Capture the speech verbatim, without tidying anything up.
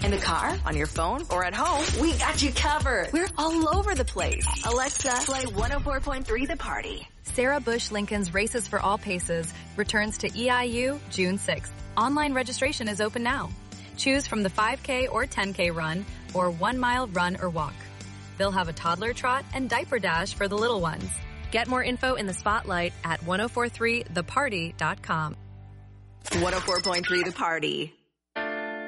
In the car, on your phone, or at home, we got you covered. We're all over the place. Alexa, play one oh four point three The Party. Sarah Bush Lincoln's Races for All Paces returns to E I U June sixth. Online registration is open now. Choose from the five K or ten K run or one mile run or walk. They'll have a toddler trot and diaper dash for the little ones. Get more info in the spotlight at ten forty-three the party dot com. one oh four point three The Party.